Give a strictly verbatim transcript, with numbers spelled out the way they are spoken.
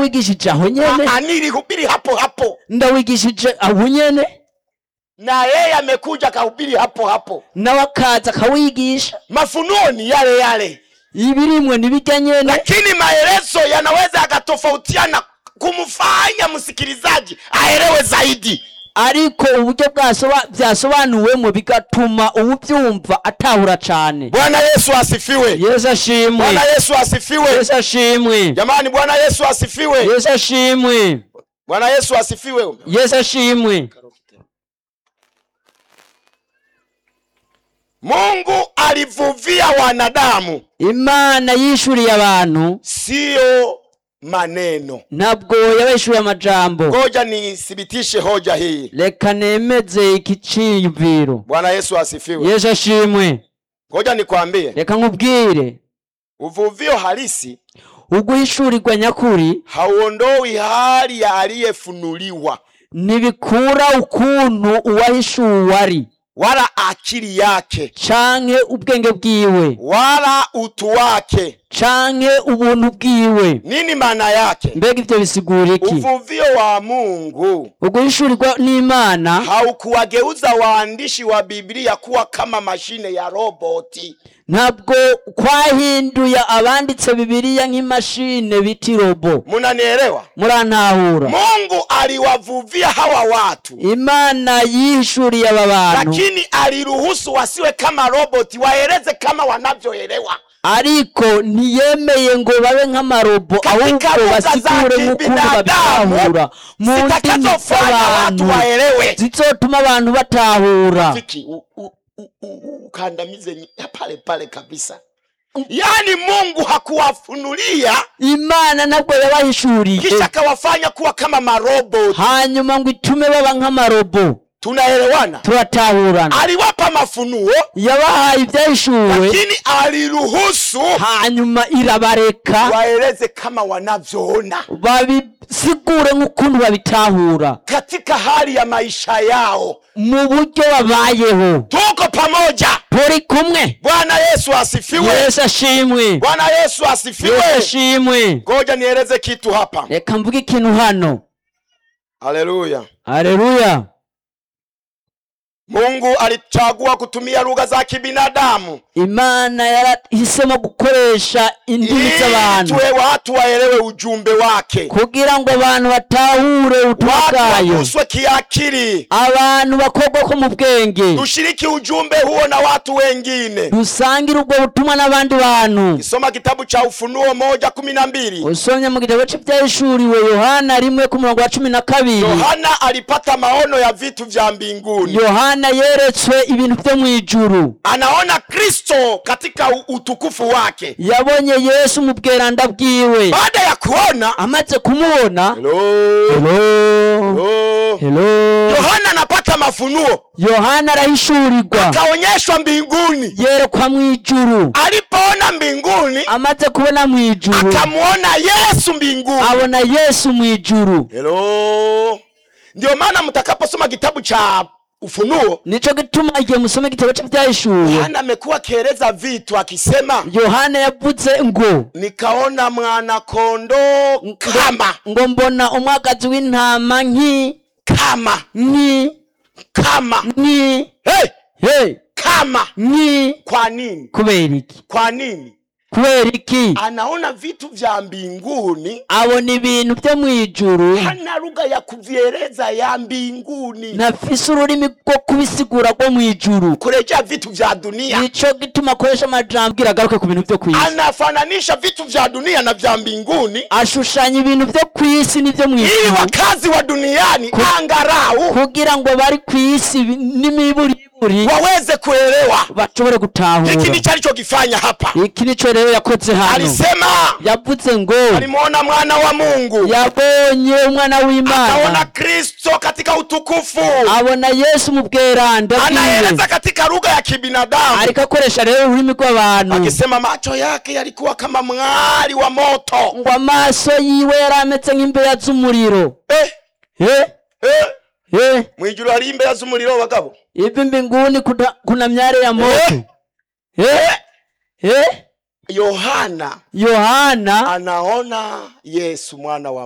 ndawigishije aho nyene nilihubiri hapo hapo, ndawigishije aho nyene na yeye amekuja kahubiri hapo hapo, na wakaza kawigisha. Mafunuo ni yale yale, ibirimwe nibijya nyene, lakini maelezo yanaweza yakatofautiana kumfanya msikilizaji aelewe zaidi. Ariko uburyo bwasoba byasobanuwemo bigatuma ububyumva atahura cyane. Bwana Yesu asifiwe. Yesu ashimwe. Bwana Yesu asifiwe. Yesu ashimwe. Jamani, Bwana Yesu asifiwe. Yesu ashimwe. Bwana Yesu asifiwe. Yesu ashimwe. Mungu alivuvia wanadamu, Imana yishuriye abantu, sio maneno. Nabwo yabeshuriye amajambo. Ngoja nithibitishe hoja hii. Reka nemeze ikiciyumviro. Bwana Yesu asifiwe. Yesu ashimwe. Ngoja nikwambie, reka nkubwire, uvuvio halisi, uguhishurirwa nyakuri, hauondoi hali ya aliyefunuliwa, nibikura ukuntu uwahishuwe ari, wala akili yake, canke ubwenge bwiwe, wala utu wake, canke ubuntu bwiwe. Nini maana yake? Mbega ivyo bisigura iki? Uvuvio wa Mungu, uguhishurirwa n'Imana, haukuwageuza waandishi wa Biblia kuwa kama mashine ya roboti. Ntabwo kwahinduye abanditse Bibiliya nk'imashine biti robo. Munanielewa? Murantahura? Mungu aliwavuvia hawa watu, Imana yishuriye aba bantu, lakini aliruhusu wasiwe kama roboti, waeleze kama wanavyoelewa. Ariko ntiyemeye ngo babe nk'amarobo, ahubwo basigure nk'ukuntu babitahura mu ndimi z'abantu zizotuma abantu batahura. Ukandamize pale pale kabisa. Yani Mungu hakuwafunulia, Imana nabwo yabahishuriye, kisha kawafanya kuwa kama marobo, hanyuma ngo itume baba nk'amarobo. Tunaelewana? Turatahurana. Aliwapa mafunuo, yabahaye ibyahishuwe, lakini aliruhusu hanyuma irabareka waeleze kama wanavyoona, babisigure nk'ukuntu babitahura katika hali ya maisha yao, mu buryo babayeho. Tuko pamoja, turi kumwe. Bwana Yesu asifiwe. Yesu ashimwe. Bwana Yesu asifiwe. Yesu ashimwe. Ngoja nieleze kitu hapa. Reka mvuge ikintu hano. Haleluya. Haleluya. Mungu alichagua kutumia lugha za kibinadamu. Imana yarahisemo gukoresha indimi z'abantu, tuwe watu waelewe ujumbe wake, kugira ngo abantu batahure utugayo, watu kiakili, abantu bakogwa ko mu bwenge, dushiriki ujumbe huo na watu wengine, dusangira ubwo butumwa n'abandi bantu. Isoma kitabu cha Ufunuo moja kumi na mbili. Usomye mu gitabo cy'ibyahishuriwe Yohana rimwe ku murongo wa cumi na kabiri. Yohana alipata maono ya vitu vya mbinguni. Yohana yeretswe ibintu byo mu ijuru. Anaona Kristo katika utukufu wake, yabonye Yesu mu bweranda bwiwe. Baada ya kuona, amaze kumubona, hello hello hello, hello. Yohana anapata mafunuo. Yohana arahishurirwa, akaonyeshwa mbinguni, yerekwa mu ijuru. Alipoona mbinguni, amaze kubona mu ijuru, akamuona Yesu mbinguni, abona Yesu mu ijuru. Hello. Ndio maana mtakaposoma kitabu cha Ufunuo, nico gituma igihe musome gitabo cy'ibyahishuwe, Yohana amekuwa kieleza vitu akisema, Yohana yavuze ngo, nikaona mwana kondoo kama, ngo mbona umwagazi w'intama nki, kama nki, kama nki, hey hey, kama nki. Kwa nini? Kubera iki? Kwa nini? Kubera iki? Anaona vitu vya mbinguni, abona ibintu byo mu ijuru, hana lugha ya kuvieleza ya mbinguni, nafise ururimi rwo kubisigura rwo mu ijuru, kurejea vitu vya dunia. Nico gituma akoresha amajambo giragaruke ku bintu byo kwisi. Anafananisha vitu vya dunia na vya mbinguni, ashushanya ibintu byo kwisi n'ibyo mu ijuru, ili wakazi wa duniani angarau, kugira ngo bari kwisi n'imiburi waweze kuelewa, bashobore gutahura. Hiki ni cyari cyo gifanya hapa. Iki nico rero yakoze hano. Alisema, yavuze ngo, alimuona mwana wa Mungu, yabonye umwana w'Imana, akaona Kristo katika utukufu, abona Yesu mu bweranda. Anaeleza katika lugha ya kibinadamu, ariko akoresha rero ururimi rw'abantu, akisema macho yake yalikuwa kama mwali wa moto, ngo amaso yiwe yarametse nk'imbeya z'umuriro. eh eh eh eh mwijuru ari imbeya z'umuriro bagabo, ivi mbinguni kuna, kuna miale ya moto. eh eh, eh? Yohana Yohana anaona Yesu mwana wa